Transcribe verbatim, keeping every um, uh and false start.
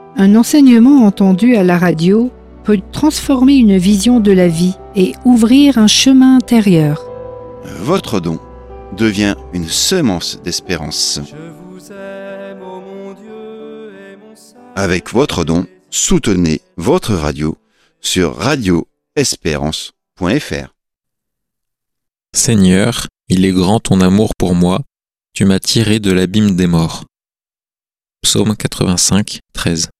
Un enseignement entendu à la radio peut transformer une vision de la vie et ouvrir un chemin intérieur. Votre don devient une semence d'espérance. Avec votre don, soutenez votre radio sur radio espérance point f r. Seigneur, il est grand ton amour pour moi, tu m'as tiré de l'abîme des morts. Psaume quatre-vingt-cinq, treize.